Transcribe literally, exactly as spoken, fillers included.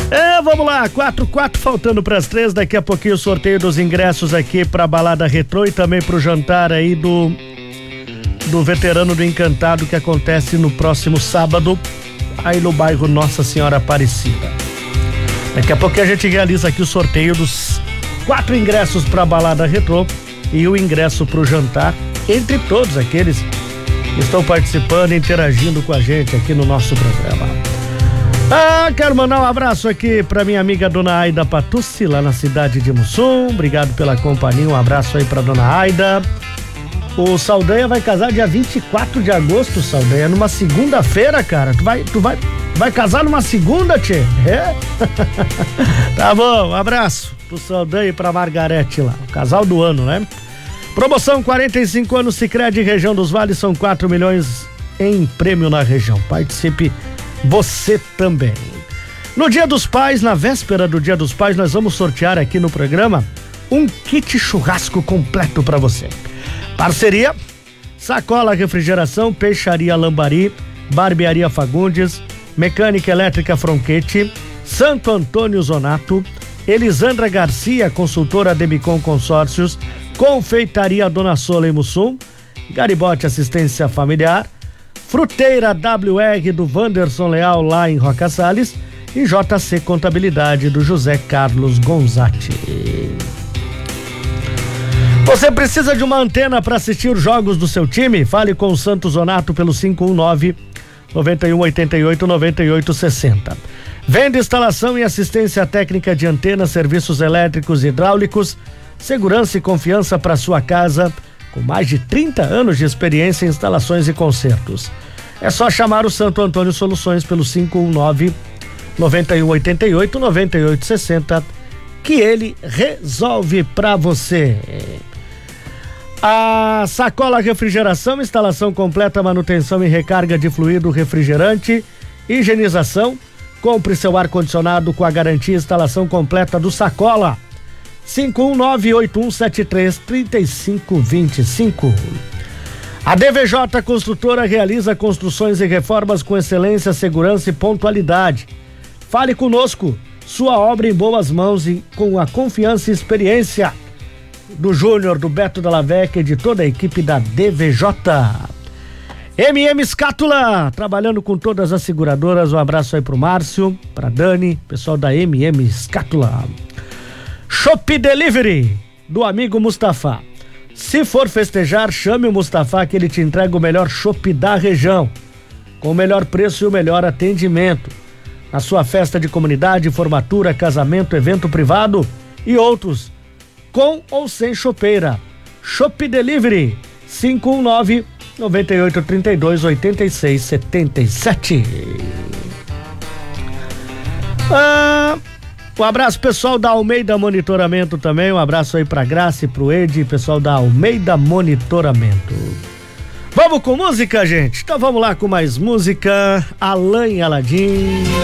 É, vamos lá, quatro, quatro faltando pras três, daqui a pouquinho o sorteio dos ingressos aqui pra Balada Retrô e também pro jantar aí do do Veterano do Encantado, que acontece no próximo sábado aí no bairro Nossa Senhora Aparecida. Daqui a pouquinho a gente realiza aqui o sorteio dos quatro ingressos pra Balada Retrô e o ingresso pro jantar, entre todos aqueles que estão participando e interagindo com a gente aqui no nosso programa. Ah, quero mandar um abraço aqui pra minha amiga Dona Aida Patucci, lá na cidade de Mussum. Obrigado pela companhia, um abraço aí pra Dona Aida. O Saldanha vai casar dia vinte e quatro de agosto, Saldanha, numa segunda-feira, cara. Tu vai, tu vai, vai casar numa segunda, tchê? É? Tá bom, um abraço pro Saldanha e pra Margarete lá, o casal do ano, né? Promoção quarenta e cinco anos Sicredi Região dos Vales, são quatro milhões em prêmio na região. Participe você também. No Dia dos Pais, na véspera do Dia dos Pais, nós vamos sortear aqui no programa um kit churrasco completo para você. Parceria: Sacola Refrigeração, Peixaria Lambari, Barbearia Fagundes, Mecânica Elétrica Fronquete, Santo Antônio Zonato, Elisandra Garcia, consultora Demicon Consórcios, Confeitaria Dona Sola em Mussum, Garibote Assistência Familiar, Fruteira W R do Wanderson Leal lá em Roca Salles e J C Contabilidade do José Carlos Gonzatti. Você precisa de uma antena para assistir os jogos do seu time? Fale com o Santos Zonato pelo cinco um nove, nove um oito oito, nove oito seis zero. Venda, instalação e assistência técnica de antenas, serviços elétricos e hidráulicos, segurança e confiança para sua casa, com mais de trinta anos de experiência em instalações e consertos. É só chamar o Santo Antônio Soluções pelo cinco um nove, nove um oito oito, nove oito seis zero, que ele resolve para você. A Sacola Refrigeração, instalação completa, manutenção e recarga de fluido refrigerante, higienização. Compre seu ar-condicionado com a garantia e instalação completa do Sacola. cinco um nove, oito um sete três, três cinco dois cinco. A D V J Construtora realiza construções e reformas com excelência, segurança e pontualidade. Fale conosco, sua obra em boas mãos e com a confiança e experiência do Júnior, do Beto Della Vecchia e de toda a equipe da D V J. M M Escátula, trabalhando com todas as seguradoras. Um abraço aí pro Márcio, pra Dani, pessoal da M M Escátula. Shop Delivery, do amigo Mustafa. Se for festejar, chame o Mustafa que ele te entrega o melhor chopp da região, com o melhor preço e o melhor atendimento. Na sua festa de comunidade, formatura, casamento, evento privado e outros, com ou sem chopeira. Shop Delivery, cinco um nove, nove oito três dois, oito seis sete sete. Ah... Um abraço pessoal da Almeida Monitoramento também, um abraço aí pra Graça e pro Ed, pessoal da Almeida Monitoramento. Vamos com música, gente? Então vamos lá com mais música. Alain Aladim.